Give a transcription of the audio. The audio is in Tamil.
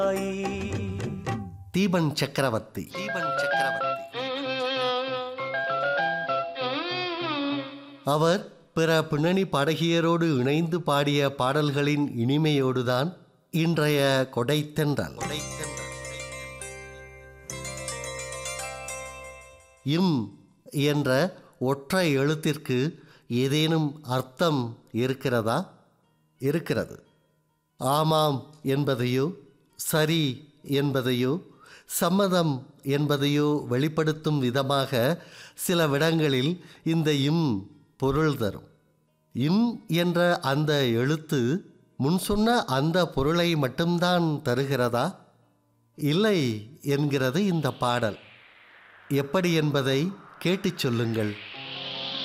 தீபன் சக்கரவர்த்தி. அவர் பிற பின்னணி பாடகியரோடு இணைந்து பாடிய பாடல்களின் இனிமையோடுதான் இன்றைய கொடைத்தென்றல். இம் என்ற ஒற்றை எழுத்திற்கு ஏதேனும் அர்த்தம் இருக்கிறதா? இருக்கிறது. ஆமாம் என்பதையோ, சரி என்பதையோ, சம்மதம் என்பதையோ வெளிப்படுத்தும் விதமாக சில விடங்களில் இந்த இம் பொருள் தரும். இம் என்ற அந்த எழுத்து முன் சொன்ன அந்த பொருளை மட்டும்தான் தருகிறதா? இல்லை என்கிறது இந்த பாடல். எப்படி என்பதை கேட்டுச் சொல்லுங்கள்.